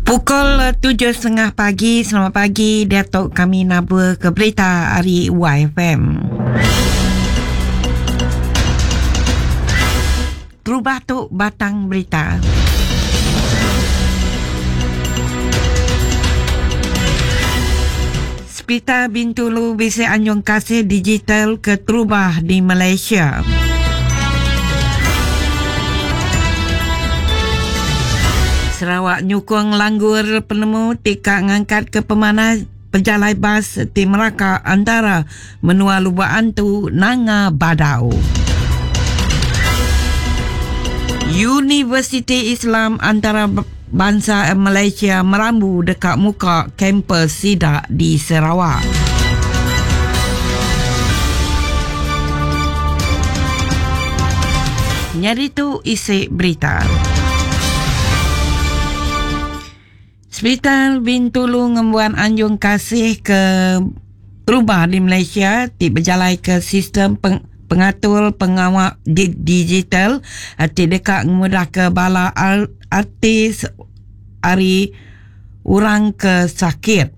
Pukul 7.30 pagi. Selamat pagi, Datuk. Kami nabur ke berita hari YFM. Terubah tu batang berita. Spita Bintulu bisa anjung kasih digital ke terubah di Malaysia. Sarawak nyukung langgur penemu tika ngangkat ke pemanah pejalai bas di Melaka antara menua lubaan tu Nanga Badau. Universiti Islam antara bangsa Malaysia merambu dekat muka kampus SIDA di Sarawak. Jadi tu isi berita. Hospital Bintulu ngembuan anjung kasih ke terubah di Malaysia ti berjalai ke sistem pengatur pengawal digital ti dekat ngemudah ke bala artis ari orang ke sakit.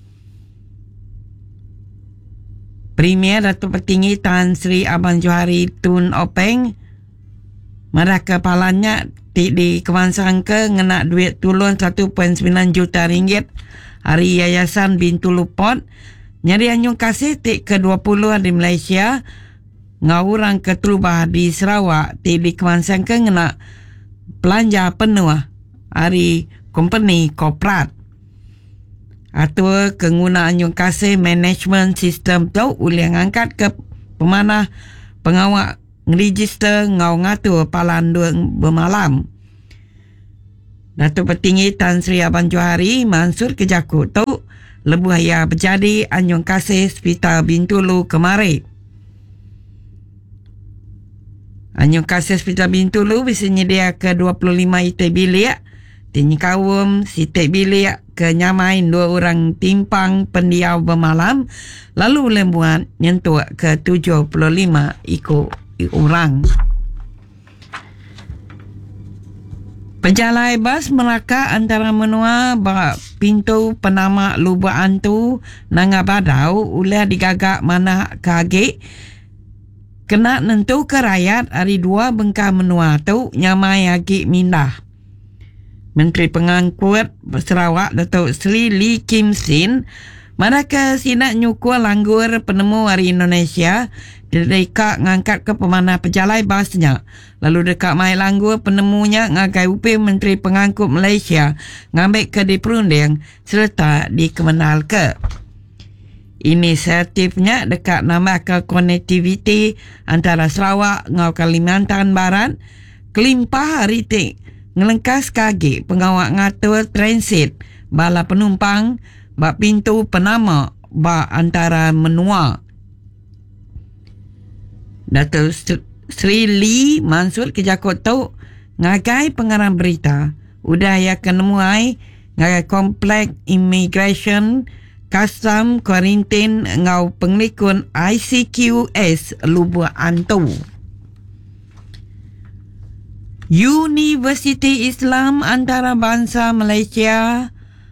Premier Datuk Petinggi Tan Sri Abang Johari Tun Openg marah kepalanya di kebangsaan ke ngena duit tolong 1.9 juta ringgit hari Yayasan Bintulu Port nyari anjung kasih tik ke-20 di Malaysia ngawurang ke terubah di Sarawak di kebangsaan ke ngena belanja penuh hari company korporat atau kengguna anjung kasih management sistem tu boleh ngangkat ke pemanah pengawal ngeregister ngau ngatur palan bermalam. Datuk Petinggi Tan Sri Abang Johari Mansur Kejakut tu lebuh ya berjadi anjung kasih Hospital Bintulu kemari. Anjung kasih Hospital Bintulu bisa nyedia ke 25 itik bilik, tinggi kawum sitik bilik ke nyamain 2 orang timpang pendiau bermalam, lalu lembuan nyentuh ke 75 ikut orang. Pejalai bas Melaka antara menua pintu penama lubaan tu Nanga Badau ulah digagak mana kage kena nentu ke rakyat hari 2 bengkah menua tu nyamai agi mindah. Menteri Pengangkut Sarawak Datuk Sri Lee Kim Sin manakah sinak nyukua langgur penemu hari Indonesia dekat ngangkat ke pemanah pejalai basnya. Lalu dekat mai langgur penemunya ngagai upih Menteri Pengangkut Malaysia ngambil ke di perunding serta dikemenal ke. Inisiatifnya dekat nambah ke konektiviti antara Sarawak ngau Kalimantan Barat kelimpah hari tik ngelengkas kaki pengawal ngatur transit bala penumpang bak pintu penama bak antara menua. Datuk Sri Lee Mansur Kejakut tu ngagai pengarang berita udah ya kenemuai ngagai komplek immigration custom quarantine ngau penglikun ICQS Lubu Antu. Universiti Islam Antarabangsa Malaysia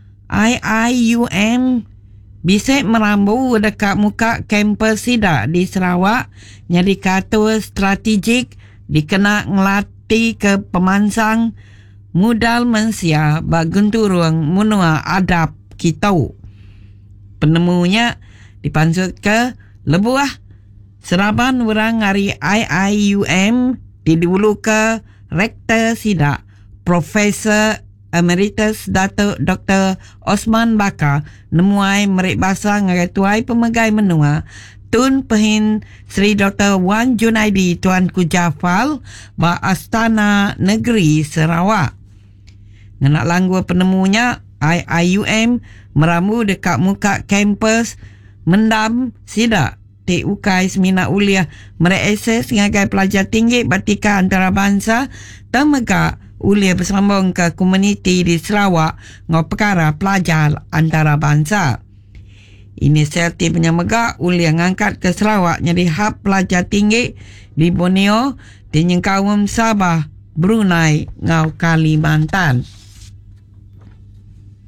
IIUM bisa merambu dekat muka kampus SIDA di Sarawak nyari katur strategik dikena ngelatih ke pemansang modal mensia bagunturung menua adab kitau. Penemunya dipansut ke lebuah seraban orang hari IIUM didulu ke Rektor SIDA Profesor Emeritus Datuk Dr. Osman Bakar nemuai merik basa ngagai tuai pemegai menua Tun Pehin Sri Dr. Wan Junaidi Tuanku Jafal ba Astana Negeri Sarawak. Nganak langgur penemunya IIUM meramu dekat muka kampus mendam SIDA TUK Semina Uliah mereakses ngagai pelajar tinggi batika antarabangsa temegak ulia bersambung ke komuniti di Sarawak ngau perkara pelajar antarabangsa. Inisiatifnya megak ulia ngangkat ke Sarawak jadi hub pelajar tinggi di Borneo di Nyengkawum Sabah Brunei ngau Kalimantan.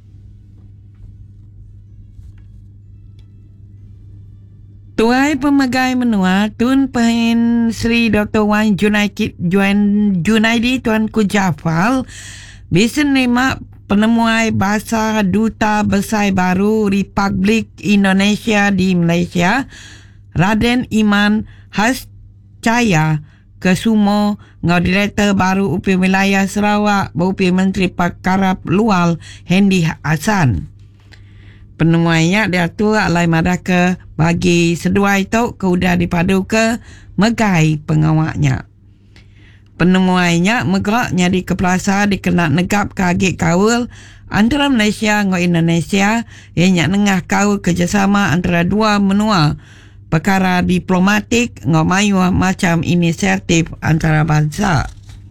Tuai Pemegai Menua Tun Pehin Sri Dr. Wan Junaidi Tuanku Jafal bisa nerima penemuan bahasa Duta Besar Baru Republik Indonesia di Malaysia Raden Iman Hascaya Kesumo ngau Direktur Baru UP Wilayah Sarawak UP Menteri Perkara Luar Hendy Hassan. Penemuannya dia tu alai madaka bagi seduai tu kuda dipadu ke megai pengawaknya. Penemuannya megaknya di keplasa dikena negap kagik kawal antara Malaysia dengan Indonesia ianya nengah kawal kerjasama antara dua menua perkara diplomatik dengan mayu macam inisiatif antara bangsa.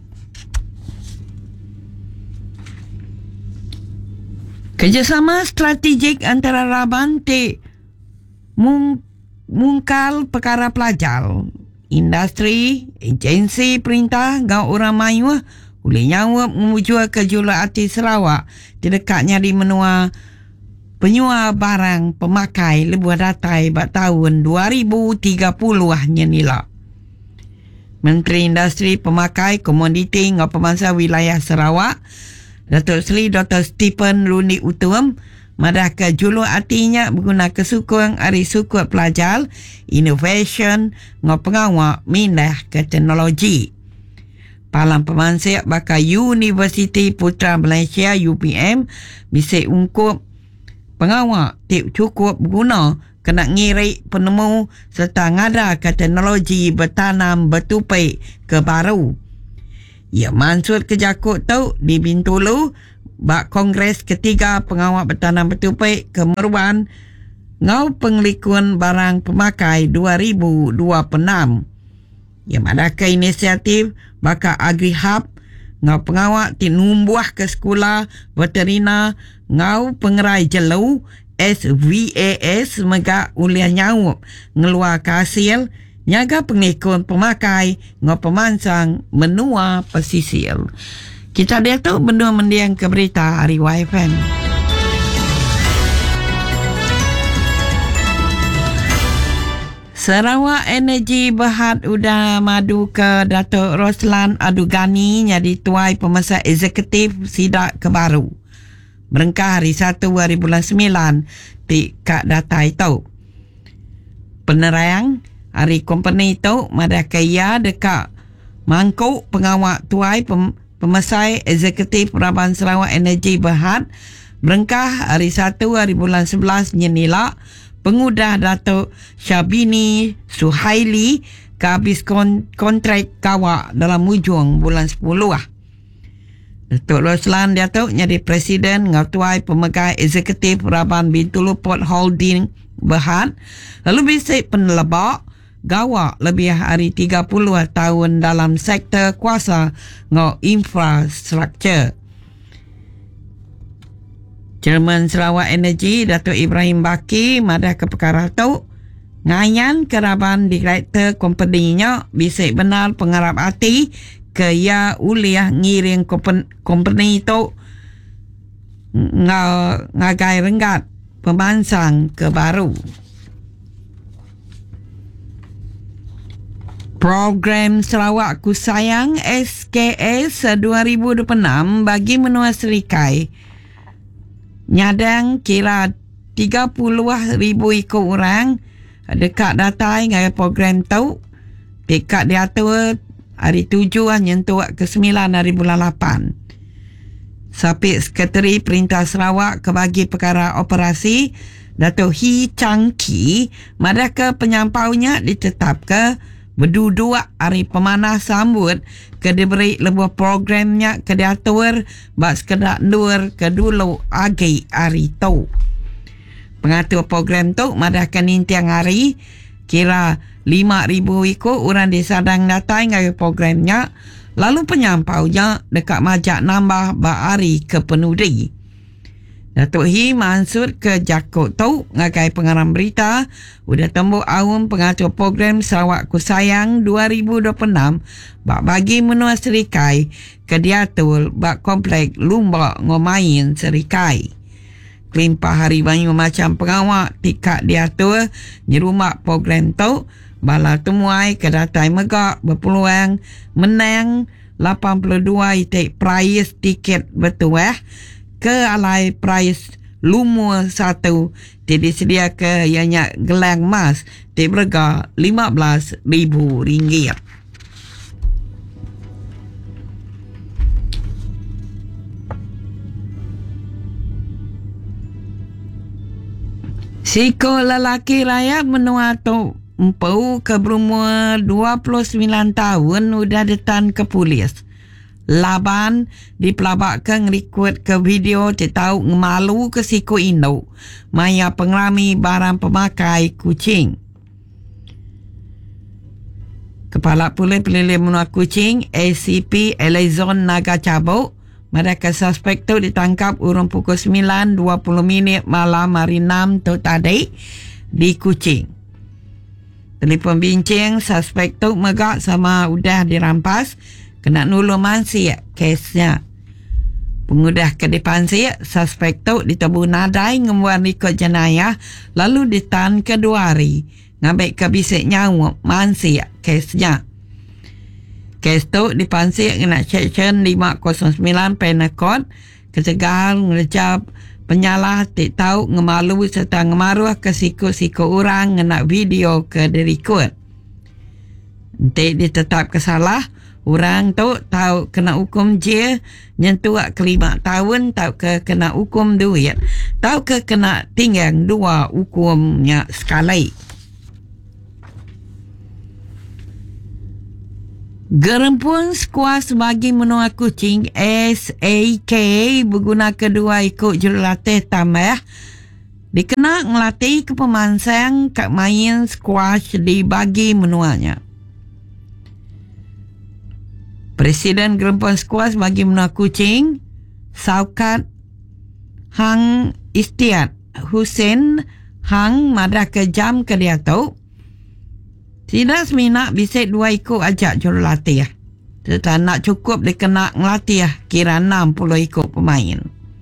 Kerjasama strategik antara Rabanti mungkal perkara pelajar, industri, agensi perintah dengan orang mayu boleh nyawa memuju ke Julati Sarawak di dekatnya di menua penyua barang pemakai lebuh datai pada tahun 2030 hanya nilai. Menteri Industri Pemakai Komoditi dengan Pemangsa Wilayah Sarawak Datuk Seri Dr. Stephen Runi Utum madah ke julu artinya berguna kesukung ari sukut pelajar innovation ngau pengawak mindah ke teknologi. Palang pemansik bakal Universiti Putra Malaysia UPM bisa ungkup pengawak tak cukup berguna kena ngirik penemu serta ngada ke teknologi bertanam bertupai ke baru. Ya mansur ke Jakut tu di Bintulu bak Kongres ketiga pengawak bertanam bertupai ke Meruan ngau pengelikun barang pemakai 2026. Ya madaka inisiatif baka AgriHub ngau pengawak tinumbuah ke sekolah veterina ngau pengerai jelu SVAS megak uliah nyawuk ngeluar ke hasil nyaga pengikut pemakai ngau pemansang menua pesisir. Kita dia tu benda mendiang ke berita hari YFM. Sarawak Energy Berhad udah madu ke Datuk Roslan Adugani jadi tuai pemesan eksekutif Sidak Kebaru. Berengkah hari 1 hari bulan 9 di Kak Datai tu. Penerang hari company tu madakaya dekat mangkuk pengawak tuai pemesai eksekutif Raban Sarawak Energy Berhad berengkah hari 1 hari bulan 11 nyenilak pengudah Datuk Syabini Suhaili ke habis kontrak kawak dalam ujung bulan 10 lah. Datuk Roslan dia tu jadi presiden ngatuai pemegang eksekutif Raban Bintulu Port Holding Berhad lalu bisa penelebak gawak lebih hari 30 tahun dalam sektor kuasa ngau infrastruktur. Chairman Sarawak Energy Datuk Ibrahim Baki madah ke perkara tu ngayan keraban direktur company-nya bisa benar pengharap hati ke ya uliah ngiring company tu ngagai renggat pemansang ke baru. Program Sarawak Ku Sayang SKS 2026 bagi menua Serikai nyadang kira 30,000 ikut orang dekat datai dengan program tu dekat diatur hari 7 nyentuh ke 9 hari bulan 8. Sapit Sekretari Perintah Sarawak ke bagi perkara operasi Datuk Hee Chang Ki madah ke penyampaunya ditetap ke berdua hari pemanah sambut ke diberi lebuh programnya ke diatur bak sekedar nur ke dulu agi hari tu. Pengatur program tu madahkan intiang hari kira 5,000 ikut orang disadang datang dengan programnya lalu penyampaunya dekat majak nambah bak hari ke penudi. Datuk Hee mansur ke Jakut tu ngagai pengarang berita udah tembuk awam pengatur program Sarawak Ku Sayang 2026 bak bagi menua Serikai ke diatur bak komplek Lumbak Ngomain Serikai. kelimpah hari banyu macam pengawak tikak diatur nyerumak program tu bala temuai kedatai megak berpeluang menang 82 itik prize tiket betul ke alai prize lumur satu disedia ke ianya gelang emas di berga RM15,000. Siko lelaki raya menua tu empau ke berumur 29 tahun udah detan ke polis. Laban dipelabakkan record ke video tahu ngemalu ke siko Indo maya pengrami barang pemakai kucing. Kepala Polis Pelilih Menua Kucing ACP Elizon Naga Cabuk mereka suspek tu ditangkap urung pukul 9.20 malam hari 6 tu tadi di Kuching. Telefon bincang suspek tu megak sama udah dirampas kena nulung mansi kesnya. Pengudah ke depan siap suspek tu ditebu nadai ngemuat rekod jenayah lalu ditahan ke 2 hari ngambil ke bisik nyawa mansi kesnya. Kes tu dipansik kena Seksyen 509 Penakot kesegahan ngelecap penyalah tak tahu ngemalu serta ngemaruh ke siku-siku orang ngena video ke dirikut. Nanti ditetap kesalah orang tu tahu kena hukum je nyentuh ke 5 tahun tahu ke kena hukum duit tahu ke kena tinggal 2 hukumnya sekali. Gerempun skuas bagi menua kucing SAK berguna kedua ikut jurulatih tambah dikena ngelatih ke pemansang kat main squash di bagi menuanya. Presiden Gerempun Skuas bagi menua kucing Saukat Hang Istiad Hussein Hang madah ke jam ke dia tu tidak semina bisik 2 ikut ajak jurulatih. Serta nak cukup dikena ngelatih kira 60 ikut pemain.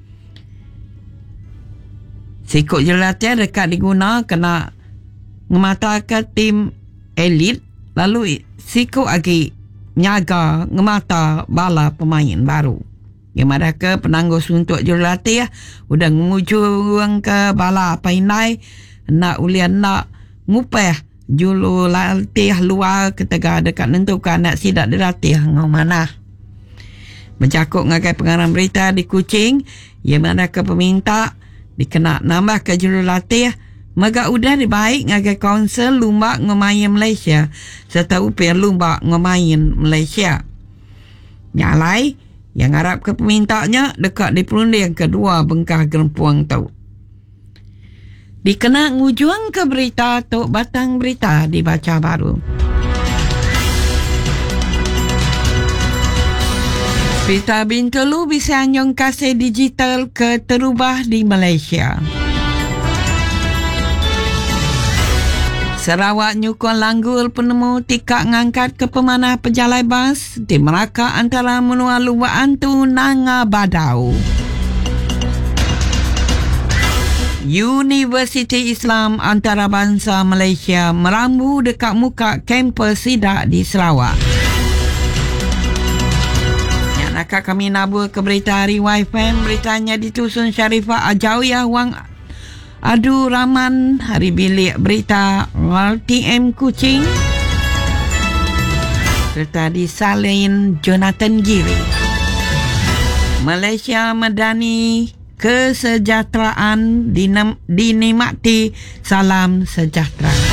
Sikut jurulatih dekat diguna kena ngemata ke tim elit lalu sikut lagi nyaga ngemata bala pemain baru. Yang mana ke penangguh untuk jurulatih udah ngujung ke bala apa inai nak ulian nak ngupeh julu latih luar ketika dekat nentukan nak sidak dilatih ngau mana. Mencakup ngagai pengarang berita di Kuching yang mana ke peminta dikena nambah ke julu latih maka udah dibaik ngagai kaunsil lumba ngomain Malaysia serta upir lumba ngomain Malaysia. Nyalai yang harap ke pemintanya dekat di perunding kedua bengkah gerempuang tu. Dikena ngujuang ke berita tu batang berita dibaca baru. Berita Bintulu bisa anyong kasih digital ke terubah di Malaysia. Sarawak nyukun langgul penemu tikak ngangkat ke pemanah pejalai bas di Melaka antara menua luaan tu Nanga Badau. Universiti Islam Antarabangsa Malaysia merambu dekat muka kampus SIDA di Sarawak. Yang nak kami nabur ke berita hari YFM, beritanya ditusun Syarifah Ajawiyah Wang Adu Rahman, hari bilik berita RTM Kuching serta disalin Jonathan Giri. Malaysia Madani kesejahteraan dinikmati, salam sejahtera.